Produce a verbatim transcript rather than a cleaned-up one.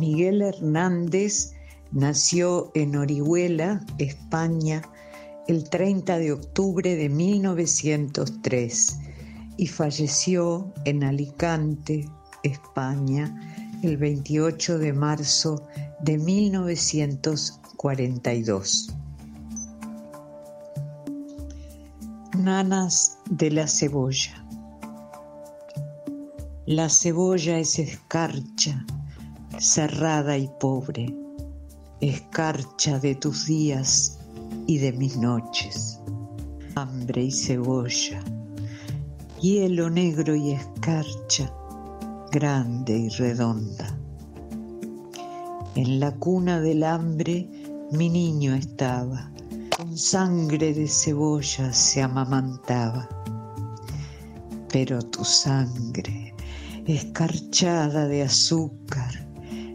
Miguel Hernández nació en Orihuela, España, el treinta de octubre de mil novecientos tres y falleció en Alicante, España, el veintiocho de marzo de mil novecientos cuarenta y dos. Nanas de la cebolla. La cebolla es escarcha, cerrada y pobre, escarcha de tus días y de mis noches. Hambre y cebolla, hielo negro y escarcha, grande y redonda. En la cuna del hambre mi niño estaba, con sangre de cebolla se amamantaba. Pero tu sangre, escarchada de azúcar,